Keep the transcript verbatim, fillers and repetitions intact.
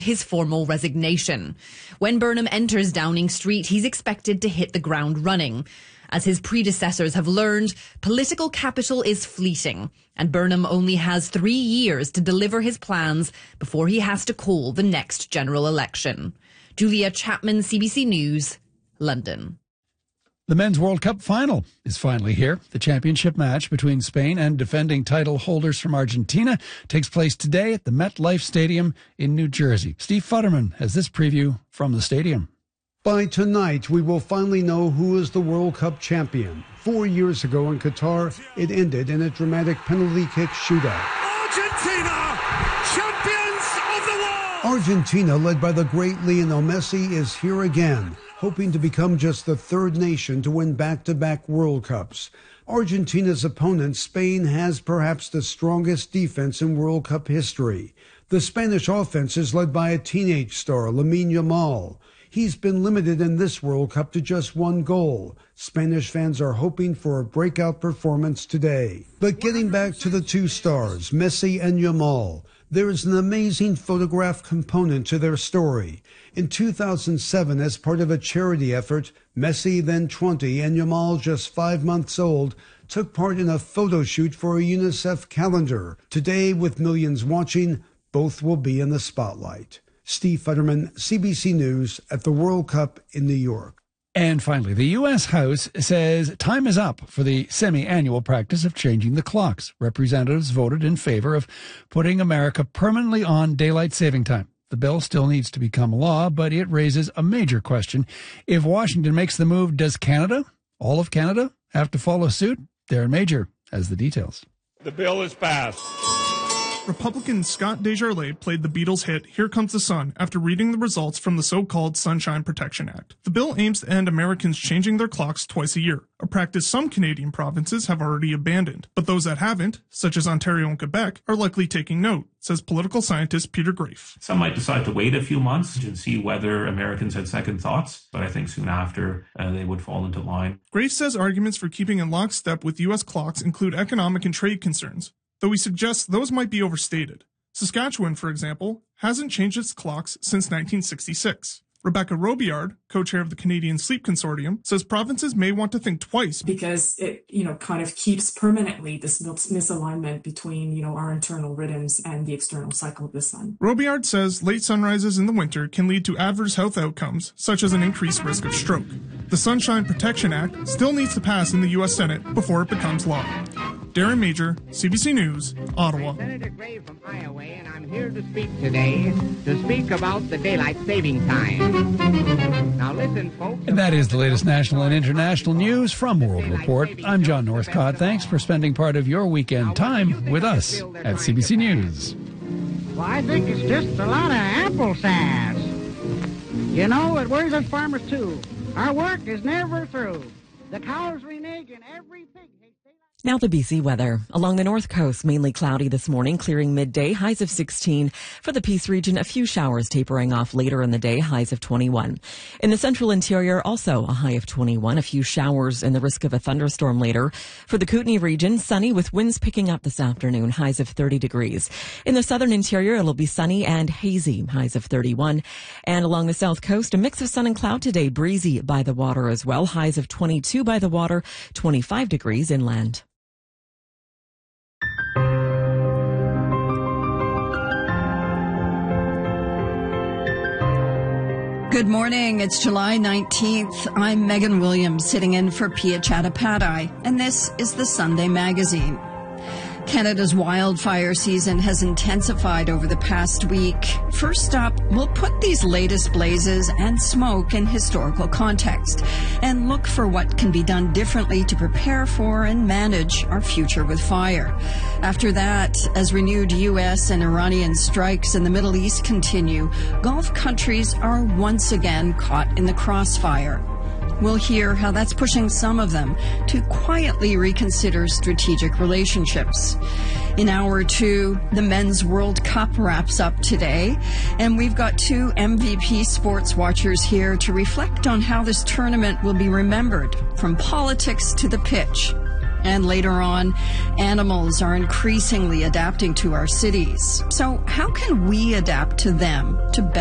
his formal resignation. When Burnham enters Downing Street, he's expected to hit the ground running. As his predecessors have learned, political capital is fleeting, and Burnham only has three years to deliver his plans before he has to call the next general election. Julia Chapman, C B C News, London. The Men's World Cup final is finally here. The championship match between Spain and defending title holders from Argentina takes place today at the MetLife Stadium in New Jersey. Steve Futterman has this preview from the stadium. By tonight, we will finally know who is the World Cup champion. Four years ago in Qatar, it ended in a dramatic penalty kick shootout. Argentina, champions of the world! Argentina, led by the great Lionel Messi, is here again, hoping to become just the third nation to win back-to-back World Cups. Argentina's opponent, Spain, has perhaps the strongest defense in World Cup history. The Spanish offense is led by a teenage star, Lamine Yamal. He's been limited in this World Cup to just one goal. Spanish fans are hoping for a breakout performance today. But getting back to the two stars, Messi and Yamal, there is an amazing photograph component to their story. In two thousand seven, as part of a charity effort, Messi, then twenty, and Yamal, just five months old, took part in a photo shoot for a UNICEF calendar. Today, with millions watching, both will be in the spotlight. Steve Futterman, C B C News, at the World Cup in New York. And finally, the U S House says time is up for the semi-annual practice of changing the clocks. Representatives voted in favor of putting America permanently on daylight saving time. The bill still needs to become law, but it raises a major question. If Washington makes the move, does Canada, all of Canada, have to follow suit? Darren Major has the details. The bill is passed. Republican Scott Desjardins played the Beatles' hit Here Comes the Sun after reading the results from the so-called Sunshine Protection Act. The bill aims to end Americans changing their clocks twice a year, a practice some Canadian provinces have already abandoned. But those that haven't, such as Ontario and Quebec, are likely taking note, says political scientist Peter Graefe. Some might decide to wait a few months and see whether Americans had second thoughts, but I think soon after uh, they would fall into line. Graefe says arguments for keeping in lockstep with U S clocks include economic and trade concerns, though he suggests those might be overstated. Saskatchewan, for example, hasn't changed its clocks since nineteen sixty-six. Rebecca Robillard, co-chair of the Canadian Sleep Consortium, says provinces may want to think twice because it, you know, kind of keeps permanently this misalignment between, you know, our internal rhythms and the external cycle of the sun. Robillard says late sunrises in the winter can lead to adverse health outcomes, such as an increased risk of stroke. The Sunshine Protection Act still needs to pass in the U S Senate before it becomes law. Darren Major, C B C News, Ottawa. Senator Gray from Iowa, and I'm here to speak today to speak about the daylight saving time. Now listen, folks. And that is the latest national and international news from World Report. I'm John Northcott. Thanks for spending part of your weekend time with us at C B C News. Well, I think it's just a lot of apple sass. You know, it worries us farmers too. Our work is never through. The cows renege and every pig hates daylight. Now the B C weather. Along the north coast, mainly cloudy this morning, clearing midday, highs of sixteen. For the Peace region, a few showers tapering off later in the day, highs of twenty-one. In the central interior, also a high of twenty-one, a few showers and the risk of a thunderstorm later. For the Kootenay region, sunny with winds picking up this afternoon, highs of thirty degrees. In the southern interior, it'll be sunny and hazy, highs of thirty-one. And along the south coast, a mix of sun and cloud today, breezy by the water as well, highs of twenty-two by the water, twenty-five degrees inland. Good morning. It's July nineteenth. I'm Megan Williams, sitting in for Pia Chattopadhyay, and this is the Sunday Magazine. Canada's wildfire season has intensified over the past week. First up, we'll put these latest blazes and smoke in historical context and look for what can be done differently to prepare for and manage our future with fire. After that, as renewed U S and Iranian strikes in the Middle East continue, Gulf countries are once again caught in the crossfire. We'll hear how that's pushing some of them to quietly reconsider strategic relationships. In hour two, the Men's World Cup wraps up today, and we've got two M V P sports watchers here to reflect on how this tournament will be remembered, from politics to the pitch. And later on, animals are increasingly adapting to our cities. So how can we adapt to them to better